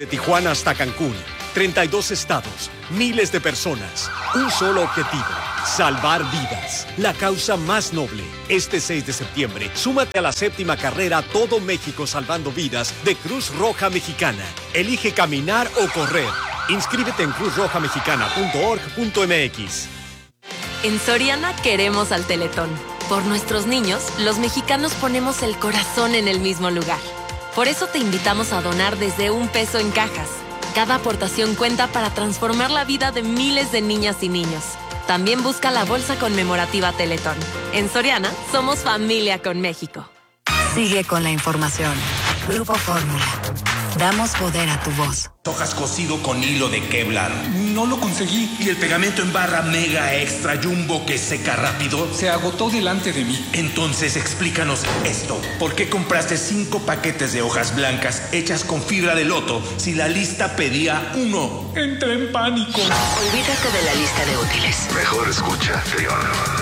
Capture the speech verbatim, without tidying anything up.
De Tijuana hasta Cancún, treinta y dos estados, miles de personas, un solo objetivo, salvar vidas. La causa más noble. Este seis de septiembre, súmate a la séptima carrera Todo México Salvando Vidas de Cruz Roja Mexicana. Elige caminar o correr. Inscríbete en cruz roja mexicana punto org punto m x. En Soriana queremos al Teletón. Por nuestros niños, los mexicanos ponemos el corazón en el mismo lugar. Por eso te invitamos a donar desde un peso en cajas. Cada aportación cuenta para transformar la vida de miles de niñas y niños. También busca la bolsa conmemorativa Teletón. En Soriana, somos familia con México. Sigue con la información. Grupo Fórmula. Damos poder a tu voz. Hojas cosido con hilo de Kevlar. No lo conseguí. ¿Y el pegamento en barra mega extra jumbo que seca rápido? Se agotó delante de mí. Entonces explícanos esto. ¿Por qué compraste cinco paquetes de hojas blancas hechas con fibra de loto si la lista pedía uno? Entré en pánico. Olvídate de la lista de útiles. Mejor escucha Fiona.